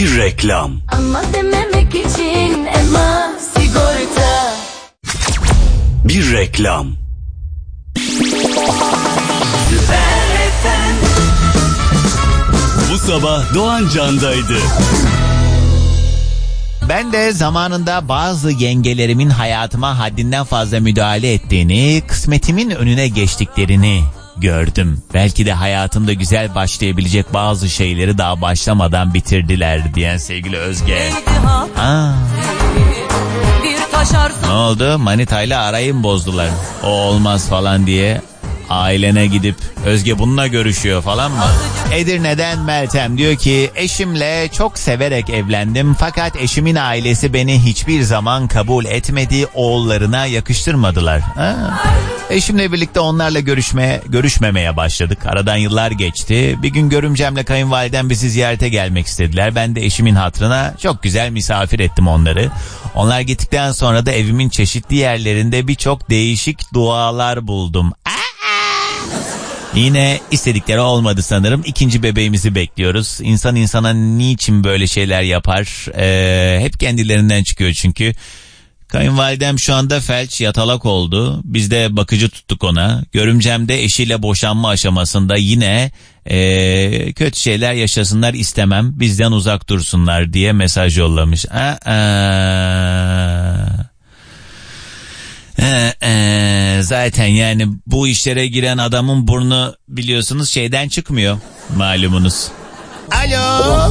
Bir reklam. Ama dememek için Ema Sigorta. Bir reklam. Bu sabah Doğan Can'daydı. Ben de zamanında bazı yengelerimin hayatıma haddinden fazla müdahale ettiğini, kısmetimin önüne geçtiklerini gördüm. Belki de hayatımda güzel başlayabilecek bazı şeyleri daha başlamadan bitirdiler diyen sevgili Özge. Ne oldu? Manitayla arayı mı bozdular? O olmaz falan diye. Ailene gidip Özge bununla görüşüyor falan mı? Edirne'den Meltem diyor ki eşimle çok severek evlendim fakat eşimin ailesi beni hiçbir zaman kabul etmedi, oğullarına yakıştırmadılar. Eşimle birlikte onlarla görüşmemeye başladık. Aradan yıllar geçti. Bir gün görümcemle kayınvalidem bizi ziyarete gelmek istediler. Ben de eşimin hatırına çok güzel misafir ettim onları. Onlar gittikten sonra da evimin çeşitli yerlerinde birçok değişik dualar buldum. Yine istedikleri olmadı sanırım. İkinci bebeğimizi bekliyoruz. İnsan insana niçin böyle şeyler yapar? Hep kendilerinden çıkıyor çünkü. Kayınvalidem şu anda felç, yatalak oldu. Biz de bakıcı tuttuk ona. Görümcem de eşiyle boşanma aşamasında yine kötü şeyler yaşasınlar istemem. Bizden uzak dursunlar diye mesaj yollamış. Zaten yani bu işlere giren adamın burnu biliyorsunuz şeyden çıkmıyor malumunuz. Alo.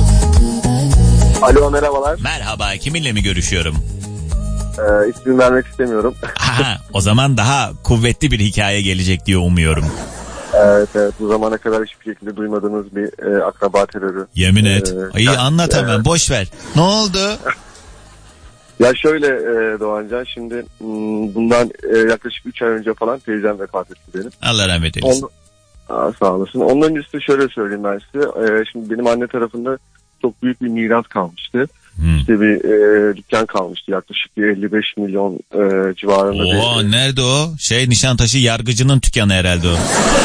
Alo, merhabalar. Merhaba, kiminle mi görüşüyorum? İsmini vermek istemiyorum. O zaman daha kuvvetli bir hikaye gelecek diye umuyorum. Evet, bu zamana kadar hiçbir şekilde duymadığınız bir akraba terörü. Yemin et. İyi anlat hemen, boş ver. Ne oldu? Ya şöyle Doğancan, şimdi bundan yaklaşık 3 ay önce falan teyzem vefat etti benim. Allah rahmet eylesin. Sağ olasın. Ondan öncesi şöyle söyleyeyim ben size. Şimdi benim anne tarafında çok büyük bir miras kalmıştı. İşte bir dükkan kalmıştı. Yaklaşık bir 55 milyon civarında. Oo, nerede o? Nişantaşı yargıcının dükkanı herhalde o.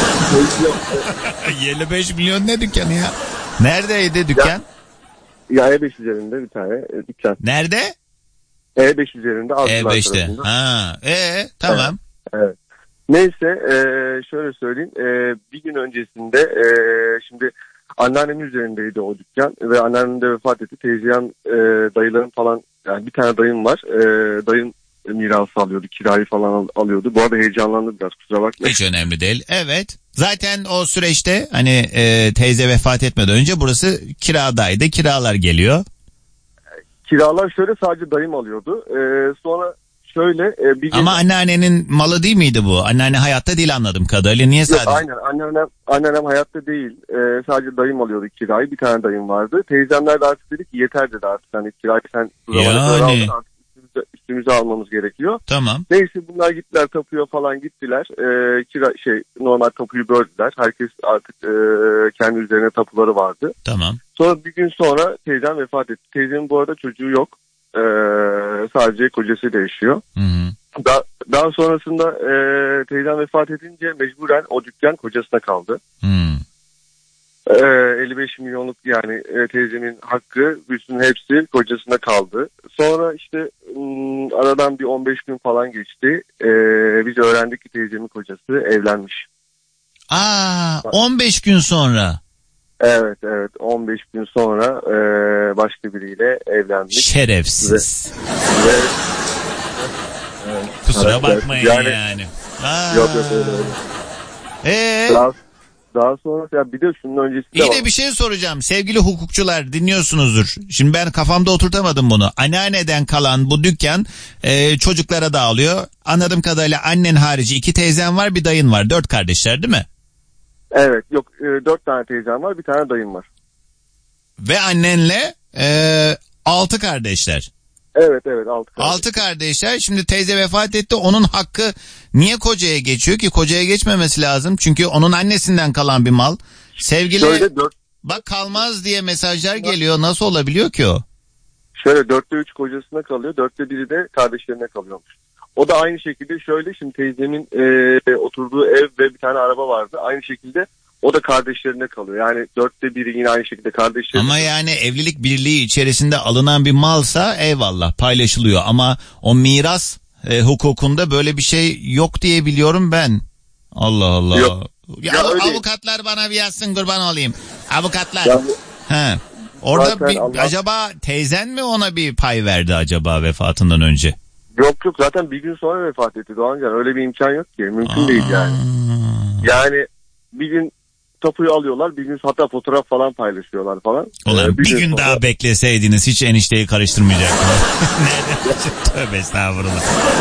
55 milyon ne dükkanı ya? Neredeydi dükkan? Ya E5 üzerinde bir tane dükkan. Nerede? E5 üzerinde. E5'te. Tamam. Evet. Neyse şöyle söyleyeyim. Bir gün öncesinde şimdi anneannemin üzerindeydi o dükkan ve anneannem de vefat etti. Teyzem, dayılarım falan, yani bir tane dayım var. Dayım mirası alıyordu, kirayı falan alıyordu. Bu arada heyecanlandım biraz, kusura bakmayın. Hiç önemli değil. Evet. Zaten o süreçte hani teyze vefat etmeden önce burası kiradaydı. Kiralar geliyor. Kiralar şöyle, sadece dayım alıyordu. Sonra şöyle bir gün... Ama anneannenin malı değil miydi bu? Anneanne hayatta değil anladığım kadarıyla. Niye sadece? Yok, aynen. Anneannem hayatta değil. Sadece dayım alıyordu kirayı. Bir tane dayım vardı. Teyzemler de artık dedi ki yeter dedi artık. Hani kirayı sen yani artık üstümüze almamız gerekiyor. Tamam. Neyse bunlar gittiler, tapuya falan gittiler. Normal tapuyu böldüler. Herkes artık kendi üzerine tapuları vardı. Tamam. Sonra bir gün sonra teyzem vefat etti. Teyzemin bu arada çocuğu yok. Sadece kocasıyla yaşıyor. Daha sonrasında teyzem vefat edince mecburen o dükkan kocasına kaldı. 55 milyonluk yani teyzemin hakkı, bütün hepsi kocasına kaldı. Sonra işte aradan bir 15 gün falan geçti. Biz öğrendik ki teyzemin kocası evlenmiş. 15 gün sonra. Evet 15 gün sonra başka biriyle evlenmiş. Şerefsiz. Kusura bakmayın yani. Yok öyle. Daha sonra ya bir de şunun öncesinde İyi de bir şey soracağım. Sevgili hukukçular, dinliyorsunuzdur. Şimdi ben kafamda oturtamadım bunu. Anneanneden kalan bu dükkan çocuklara dağılıyor. Anladığım kadarıyla annen harici 2 teyzen var, bir dayın var. 4 kardeşler değil mi? Evet, yok 4 tane teyzem var, bir tane dayım var. Ve annenle 6 kardeşler. Evet 6 kardeş. 6 kardeşler. Şimdi teyze vefat etti. Onun hakkı niye kocaya geçiyor ki? Kocaya geçmemesi lazım. Çünkü onun annesinden kalan bir mal. Sevgili bak kalmaz diye mesajlar geliyor. Nasıl olabiliyor ki o? Şöyle 4'te 3 kocasına kalıyor. 4'te 1'i de kardeşlerine kalıyormuş. O da aynı şekilde şöyle, şimdi teyzemin oturduğu ev ve bir tane araba vardı. Aynı şekilde O da kardeşlerine kalıyor. Yani 1/4 yine aynı şekilde kardeşlerine. Ama yani evlilik birliği içerisinde alınan bir malsa eyvallah paylaşılıyor. Ama o miras hukukunda böyle bir şey yok diye biliyorum ben. Allah Allah. Yok. Ya, avukatlar bana bir yazsın kurban olayım. Avukatlar. Ya, He. Orada Allah... acaba teyzen mi ona bir pay verdi acaba vefatından önce? Yok zaten bir gün sonra vefat etti Doğancan. Öyle bir imkan yok ki. Mümkün değil yani. Yani bir gün tapuyu alıyorlar. Bir gün hatta fotoğraf falan paylaşıyorlar falan. Ulan bir gün sonra... daha bekleseydiniz hiç enişteyi karıştırmayacaktım. Tövbe estağfurullah.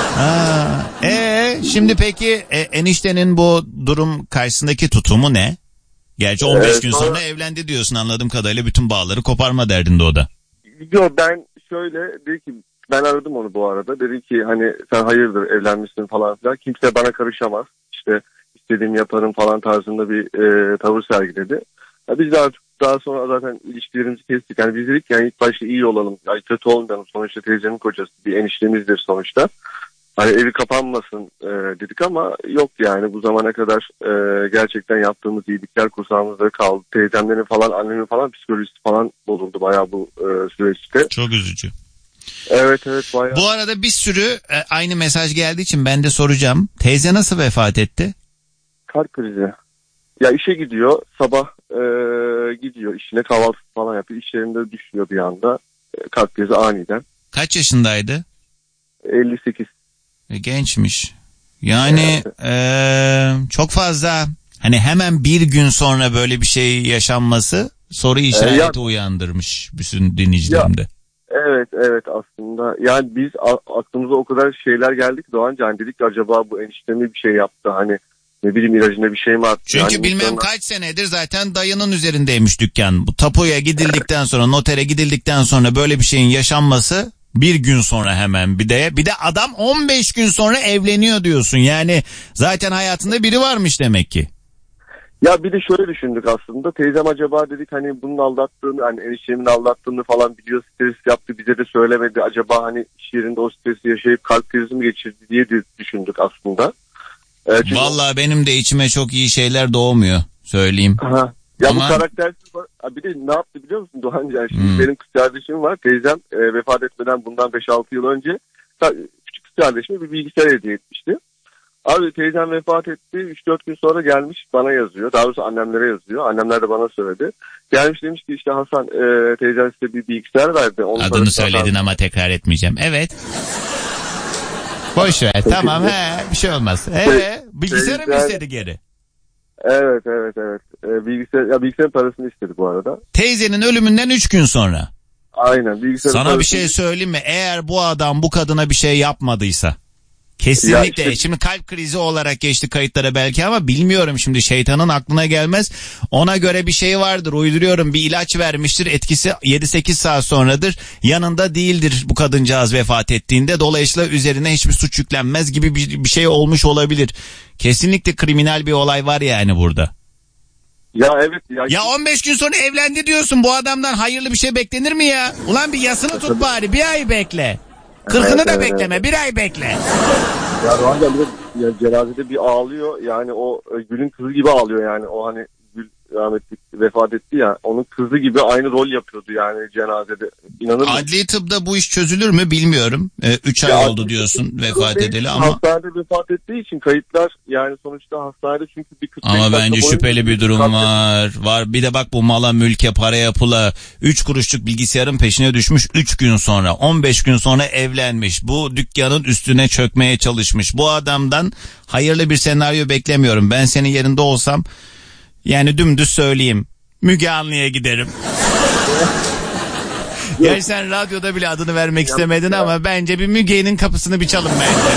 Şimdi peki eniştenin bu durum karşısındaki tutumu ne? Gerçi 15 gün sonra evlendi diyorsun anladığım kadarıyla bütün bağları koparma derdinde o da. Yok ben şöyle dedi ki ben aradım onu bu arada. Dedi ki hani sen hayırdır evlenmişsin falan filan. Kimse bana karışamaz. İşte istediğimi yaparım falan tarzında bir tavır sergiledi. Ya biz de artık daha sonra zaten ilişkilerimizi kestik. Yani biz dedik yani ilk başta iyi olalım. Yani kötü olmayalım. Sonuçta teyzemin kocası bir eniştemizdir sonuçta. Hani evi kapanmasın dedik ama yok yani bu zamana kadar gerçekten yaptığımız iyilikler kursağımızda kaldı. Teyzemlerin falan annemin falan psikolojisi falan bozuldu bayağı bu süreçte. Çok üzücü. Evet bayağı. Bu arada bir sürü aynı mesaj geldiği için ben de soracağım. Teyze nasıl vefat etti? Kalp krizi. Ya işe gidiyor sabah gidiyor işine kahvaltı falan yapıyor. İş yerinde düşüyor bir anda. Kalp krizi aniden. Kaç yaşındaydı? 58. Gençmiş. Yani çok fazla hani hemen bir gün sonra böyle bir şey yaşanması soru işareti uyandırmış bütün dinleyicilerimde. Evet aslında yani biz aklımıza o kadar şeyler geldik Doğanca hani dedik acaba bu eniştemi bir şey yaptı hani ne bileyim ilacına bir şey mi attı? Çünkü yani bilmem kaç senedir zaten dayının üzerindeymiş dükkan. Bu tapuya gidildikten sonra notere gidildikten sonra böyle bir şeyin yaşanması bir gün sonra hemen bir de adam 15 gün sonra evleniyor diyorsun. Yani zaten hayatında biri varmış demek ki. Ya bir de şöyle düşündük aslında. Teyzem acaba dedik hani bunun aldattığını hani eniştemin aldattığını falan biliyor stres yaptı bize de söylemedi. Acaba hani iş yerinde o stresi yaşayıp kalp krizi mi geçirdi diye de düşündük aslında. Çünkü... Vallahi benim de içime çok iyi şeyler doğmuyor söyleyeyim. Aha. Ya ama... bu karaktersiz var. Bir de ne yaptı biliyor musun Doğancan? Şimdi benim kız kardeşim var. Teyzem vefat etmeden bundan 5-6 yıl önce küçük kız kardeşime bir bilgisayar hediye etmişti. Abi teyzem vefat etti. 3-4 gün sonra gelmiş bana yazıyor. Daha doğrusu annemlere yazıyor. Annemler de bana söyledi. Gelmiş demiş ki işte Hasan teyzem size bir bilgisayar verdi. Onun adını söyledin ama tekrar etmeyeceğim. Evet. Boş ver. Tamam bir şey olmaz. Bilgisayarı mı istedi geri? Evet. Bilgisayarın parasını istedi bu arada. Teyzenin ölümünden 3 gün sonra. Aynen. Bilgisayarın sana bir şey söyleyeyim mi? Eğer bu adam bu kadına bir şey yapmadıysa kesinlikle işte... şimdi kalp krizi olarak geçti kayıtlara belki ama bilmiyorum şimdi şeytanın aklına gelmez. Ona göre bir şey vardır uyduruyorum bir ilaç vermiştir etkisi 7-8 saat sonradır yanında değildir bu kadıncağız vefat ettiğinde dolayısıyla üzerine hiçbir suç yüklenmez gibi bir şey olmuş olabilir. Kesinlikle kriminal bir olay var yani burada. Ya evet. Ya 15 gün sonra evlendi diyorsun bu adamdan hayırlı bir şey beklenir mi ya? Ulan bir yasını tut bari bir ay bekle. 40'ını da bekleme bir ay bekle. Ya Doğancan bir de ya, cenazede bir ağlıyor yani o Gül'ün kızı gibi ağlıyor yani o hani Gül rahmetli vefat etti ya onun kızı gibi aynı rol yapıyordu yani cenazede inanır mısın? Adli tıpta bu iş çözülür mü bilmiyorum 3 ay oldu diyorsun vefat edeli ama. Hastanede vefat ettiği için kayıtlar yani sonuçta hastanede çünkü bir 45 ama bence şüpheli bir durum var bir de bak bu mala mülke paraya pula 3 kuruşluk bilgisayarın peşine düşmüş 3 gün sonra 15 gün sonra evlenmiş bu dükkanın üstüne çökmeye çalışmış bu adamdan hayırlı bir senaryo beklemiyorum ben senin yerinde olsam yani dümdüz söyleyeyim Müge Anlı'ya giderim. Yani sen radyoda bile adını vermek istemedin ama bence bir Müge'nin kapısını bir çalın bence.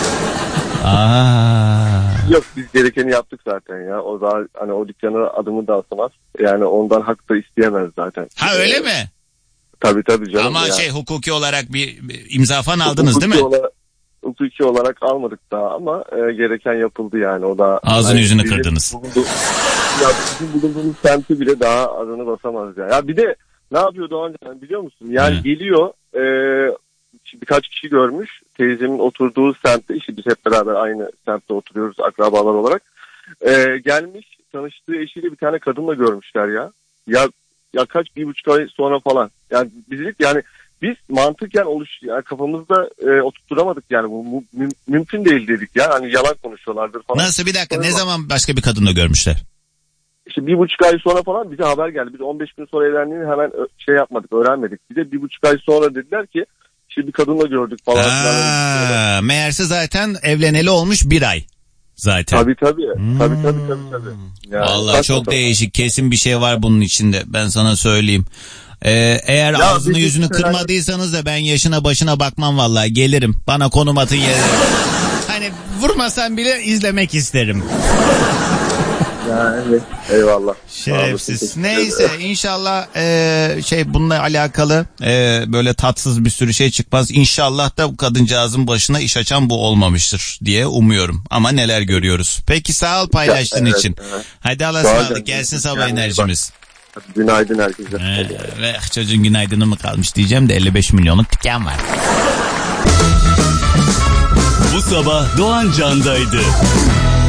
Yok biz gerekeni yaptık zaten ya. O da hani o dükkana adımı da atamaz. Yani ondan hak da isteyemez zaten. Ha öyle mi? Tabii canım. Ama yani. Hukuki olarak bir imza falan aldınız değil mi? Hukuki olarak almadık daha ama gereken yapıldı yani. O da ağzını yüzünü kırdınız. Bizim bulunduğumuz semti bile daha adını basamaz ya. Ya bir de ne yapıyor Doğancan biliyor musun? Yani geliyor birkaç kişi görmüş. Teyzemin oturduğu semtte işte biz hep beraber aynı semtte oturuyoruz akrabalar olarak. Gelmiş tanıştığı eşiyle bir tane kadınla görmüşler ya. Ya kaç 1,5 ay sonra falan. Yani biz mantıken yani kafamızda oturtturamadık yani bu mümkün değil dedik ya. Hani yalan konuşuyorlardır falan. Nasıl, bir dakika, ne zaman başka bir kadınla görmüşler? İşte 1,5 ay sonra falan bize haber geldi. Biz 15 gün sonra evlendiğini hemen yapmadık, öğrenmedik. Bir de 1,5 ay sonra dediler ki işte bir kadınla gördük falan. Meğerse zaten evleneli olmuş 1 ay. Zaten. Tabii. Tabii. Yani, vallahi çok değişik. Kesin bir şey var bunun içinde. Ben sana söyleyeyim. Eğer ağzını yüzünü kırmadıysanız da ben yaşına başına bakmam vallahi. Gelirim. Bana konum atın yere. Hani vurmasan bile izlemek isterim. Yani eyvallah. Şerefsiz. Neyse inşallah bununla alakalı böyle tatsız bir sürü şey çıkmaz. İnşallah da bu kadıncağızın başına iş açan bu olmamıştır diye umuyorum. Ama neler görüyoruz. Peki sağ ol paylaştığın için. Hadi Allah'a ısmarladık, gelsin sabah enerjimiz. Günaydın herkese. Ve çocuğun günaydını mı kalmış diyeceğim de 55 milyonluk diken var. Bu sabah Doğan Can'daydı.